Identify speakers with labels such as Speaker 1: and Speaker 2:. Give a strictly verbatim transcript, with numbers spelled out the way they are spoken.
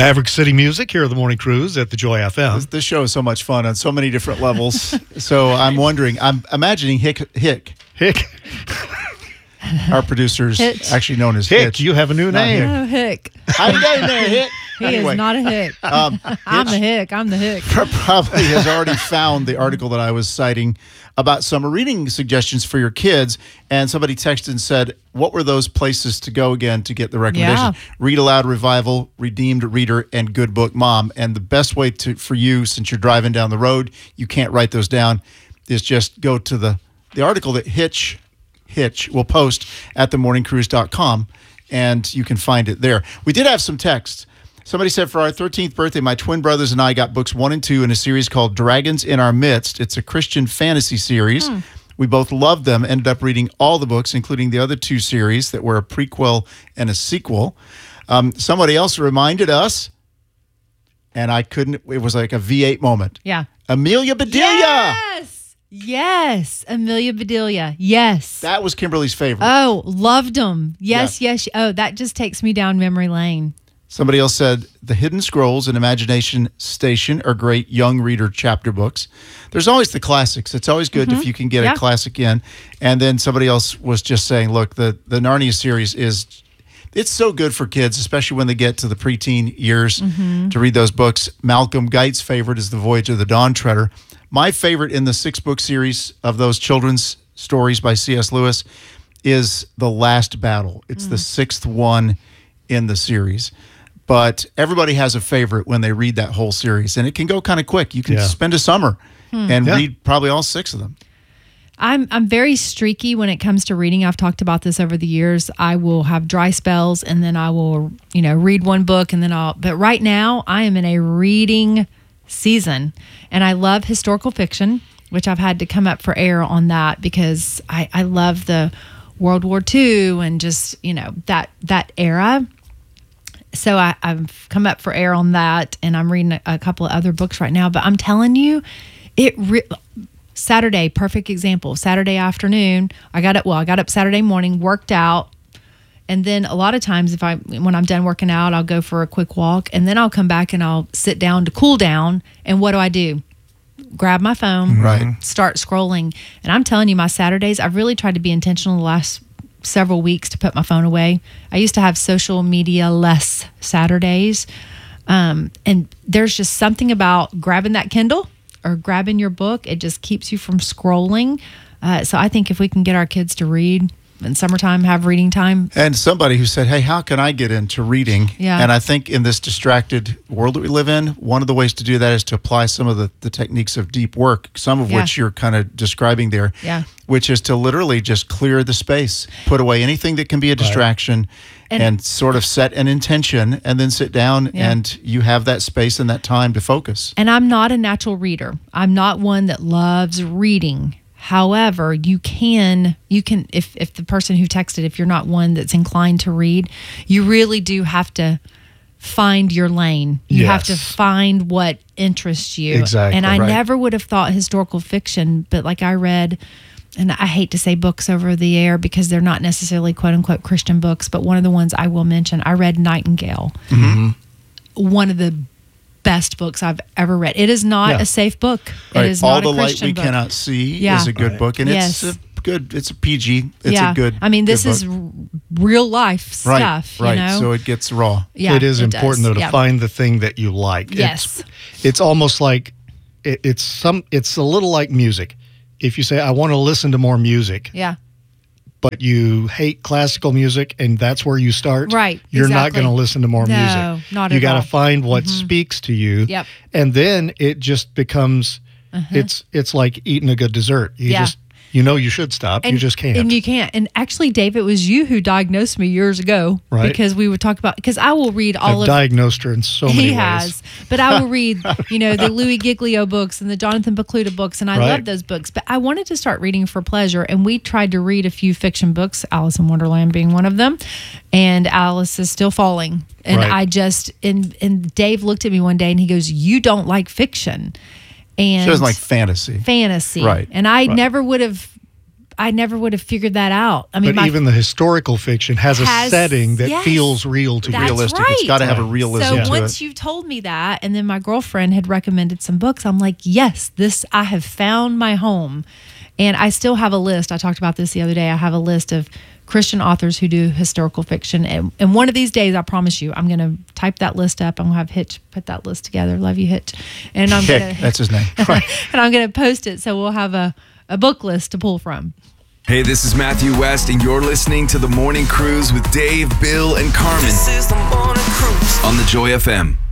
Speaker 1: Maverick City Music here at the Morning Cruise at the Joy F M.
Speaker 2: This, this show is so much fun on so many different levels. So I'm wondering, I'm imagining Hick, Hick,
Speaker 1: Hick.
Speaker 2: our producer's
Speaker 3: Hitch.
Speaker 2: actually known as
Speaker 1: Hick,
Speaker 2: Hitch.
Speaker 1: you have a new
Speaker 2: Not
Speaker 1: name.
Speaker 3: Oh, hick.
Speaker 2: How you doing there, Hick?
Speaker 3: He
Speaker 2: Anyway,
Speaker 3: is not a hick.
Speaker 2: um,
Speaker 3: I'm the
Speaker 2: Hitch
Speaker 3: hick. I'm the hick.
Speaker 2: probably has already found the article that I was citing about summer reading suggestions for your kids. And somebody texted and said, what were those places to go again to get the recommendation?
Speaker 3: Yeah.
Speaker 2: Read Aloud Revival, Redeemed Reader, and Good Book Mom. And the best way to for you, since you're driving down the road, you can't write those down, is just go to the, the article that Hitch Hitch will post at the morning cruise dot com, and you can find it there. We did have some texts. Somebody said, for our thirteenth birthday, my twin brothers and I got books one and two in a series called Dragons in Our Midst. It's a Christian fantasy series. Hmm. We both loved them, ended up reading all the books, including the other two series that were a prequel and a sequel. Um, somebody else reminded us, and I couldn't, it was like a V eight moment.
Speaker 3: Yeah.
Speaker 2: Amelia Bedelia.
Speaker 3: Yes. Yes. Amelia Bedelia. Yes.
Speaker 2: That was Kimberly's favorite.
Speaker 3: Oh, loved them. Yes,
Speaker 2: Yeah.
Speaker 3: yes. Oh, that just takes me down memory lane.
Speaker 2: Somebody else said, The Hidden Scrolls and Imagination Station are great young reader chapter books. There's always the classics. It's always good
Speaker 3: Mm-hmm.
Speaker 2: if you can get
Speaker 3: Yeah.
Speaker 2: a classic in. And then somebody else was just saying, look, the, the Narnia series is, it's so good for kids, especially when they get to the preteen years
Speaker 3: Mm-hmm.
Speaker 2: to read those books. Malcolm Geit's favorite is The Voyage of the Dawn Treader. My favorite in the six-book series of those children's stories by C S. Lewis is The Last Battle. It's
Speaker 3: Mm.
Speaker 2: the sixth one in the series. But everybody has a favorite when they read that whole series, and it can go kind of quick. You can
Speaker 1: Yeah.
Speaker 2: spend a summer and
Speaker 1: Yeah.
Speaker 2: read probably all six of them.
Speaker 3: I'm I'm very streaky when it comes to reading. I've talked about this over the years. I will have dry spells, and then I will, you know, read one book, and then I'll. But right now, I am in a reading season, and I love historical fiction, which I've had to come up for air on that because I I love the World War Two and just, you know, that that era. So I, I've come up for air on that, and I'm reading a, a couple of other books right now. But I'm telling you, it re- Saturday, perfect example. Saturday afternoon, I got up. Well, I got up Saturday morning, worked out, and then a lot of times, if I when I'm done working out, I'll go for a quick walk, and then I'll come back and I'll sit down to cool down. And what do I do? Grab my phone,
Speaker 2: Right.
Speaker 3: start scrolling. And I'm telling you, my Saturdays, I've really tried to be intentional the last several weeks to put my phone away. I used to have social media less Saturdays. Um, and there's just something about grabbing that Kindle or grabbing your book. It just keeps you from scrolling. Uh, so I think if we can get our kids to read in summertime, have reading time.
Speaker 2: And somebody who said, hey, how can I get into reading?
Speaker 3: Yeah.
Speaker 2: And I think in this distracted world that we live in, one of the ways to do that is to apply some of the, the techniques of deep work, some of
Speaker 3: Yeah.
Speaker 2: which you're kind of describing there,
Speaker 3: Yeah.
Speaker 2: which is to literally just clear the space, put away anything that can be a distraction,
Speaker 3: And-
Speaker 2: and, sort of set an intention, and then sit down,
Speaker 3: Yeah.
Speaker 2: and you have that space and that time to focus.
Speaker 3: And I'm not a natural reader. I'm not one that loves reading. However, you can, you can, if, if the person who texted, if you're not one that's inclined to read, you really do have to find your lane. You have to
Speaker 1: Yes.
Speaker 3: find what interests you.
Speaker 1: Exactly,
Speaker 3: And I
Speaker 2: right.
Speaker 3: never would have thought historical fiction, but like I read, and I hate to say books over the air because they're not necessarily quote unquote Christian books, but one of the ones I will mention, I read Nightingale.
Speaker 1: Mm-hmm.
Speaker 3: One of the best books I've ever read. It is not
Speaker 1: Yeah.
Speaker 3: a safe book.
Speaker 2: Right.
Speaker 3: It is
Speaker 2: All
Speaker 3: not
Speaker 2: the
Speaker 3: a
Speaker 2: Light
Speaker 3: Christian
Speaker 2: We
Speaker 3: book.
Speaker 2: Cannot See
Speaker 3: Yeah.
Speaker 2: is a good
Speaker 1: Right.
Speaker 2: book, and
Speaker 3: Yes.
Speaker 2: it's a good, it's a P G, it's
Speaker 3: yeah.
Speaker 2: a good
Speaker 3: I mean, this
Speaker 2: good
Speaker 3: is
Speaker 2: book.
Speaker 3: r- real life
Speaker 2: right,
Speaker 3: stuff.
Speaker 2: right.
Speaker 3: You know?
Speaker 2: So it gets raw.
Speaker 3: yeah,
Speaker 1: it is important
Speaker 3: does.
Speaker 1: though to
Speaker 3: Yeah.
Speaker 1: find the thing that you like.
Speaker 3: Yes.
Speaker 1: It's, it's almost like it, it's some. It's a little like music. If you say I want to listen to more music,
Speaker 3: Yeah.
Speaker 1: but you hate classical music and that's where you start,
Speaker 3: Right,
Speaker 1: You're not
Speaker 3: exactly.
Speaker 1: going to listen to more
Speaker 3: No,
Speaker 1: music.
Speaker 3: not
Speaker 1: you
Speaker 3: at
Speaker 1: got to
Speaker 3: all.
Speaker 1: find what speaks to you.
Speaker 3: Yep.
Speaker 1: And then it just becomes. It's it's like eating a good dessert. You
Speaker 3: Yeah.
Speaker 1: just you know you should stop. you just can't.
Speaker 3: And you can't. And actually, Dave, it was you who diagnosed me years ago.
Speaker 1: Right.
Speaker 3: Because we would talk about, because I will read all
Speaker 1: I've
Speaker 3: of
Speaker 1: diagnosed her in so many
Speaker 3: He
Speaker 1: ways.
Speaker 3: has, but I will read, you know, the Louis Giglio books and the Jonathan Pokluda books, and I
Speaker 1: Right.
Speaker 3: love those books. But I wanted to start reading for pleasure, and we tried to read a few fiction books, Alice in Wonderland being one of them, and Alice is Still Falling. And
Speaker 1: Right.
Speaker 3: I just and and Dave looked at me one day and he goes, "You don't like fiction," and
Speaker 2: She doesn't like fantasy.
Speaker 3: fantasy,
Speaker 2: Right,
Speaker 3: And I
Speaker 2: right.
Speaker 3: never would have. I never would have figured that out. I mean,
Speaker 1: but
Speaker 3: my,
Speaker 1: even the historical fiction has,
Speaker 3: has-
Speaker 1: a setting that
Speaker 3: yes,
Speaker 1: feels real to you.
Speaker 3: that's
Speaker 2: Realistic.
Speaker 3: right.
Speaker 2: It's got to have a realism
Speaker 3: So
Speaker 2: to
Speaker 3: once
Speaker 2: it.
Speaker 3: you told me that, and then my girlfriend had recommended some books, I'm like, yes, this, I have found my home. And I still have a list. I talked about this the other day. I have a list of Christian authors who do historical fiction. And, and one of these days, I promise you, I'm going to type that list up. I'm going to have Hitch put that list together. Love you, Hitch. And I'm
Speaker 2: Hick,
Speaker 3: going to,
Speaker 2: that's his name.
Speaker 3: and I'm going to post it. So we'll have a, a book list to pull from.
Speaker 4: Hey, this is Matthew West, and you're listening to The Morning Cruise with Dave, Bill, and Carmen
Speaker 5: This is the morning cruise.
Speaker 4: on the Joy F M.